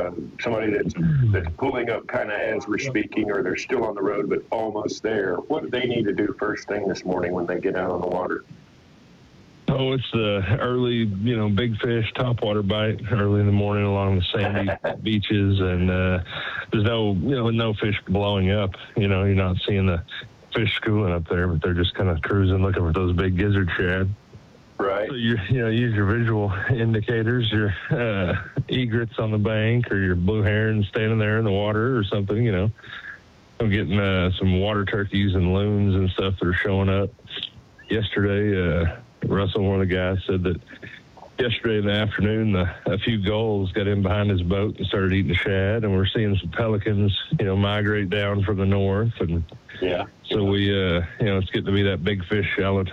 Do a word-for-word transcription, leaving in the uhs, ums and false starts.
uh, somebody that's, that's pulling up kind of as we're speaking, or they're still on the road but almost there, what do they need to do first thing this morning when they get out on the water? Oh, it's the early, you know, big fish topwater bite early in the morning along the sandy beaches, and uh, there's no, you know, no fish blowing up. You know, you're not seeing the fish schooling up there, but they're just kind of cruising, looking for those big gizzard shad. Right. So you, you know, use your visual indicators, your uh, egrets on the bank, or your blue heron standing there in the water, or something. You know, I'm getting uh, some water turkeys and loons and stuff that are showing up. Yesterday, uh, Russell, one of the guys, said that yesterday in the afternoon, the, a few gulls got in behind his boat and started eating the shad, and we're seeing some pelicans, you know, migrate down from the north, and yeah. So we, uh, you know, it's getting to be that big fish shallow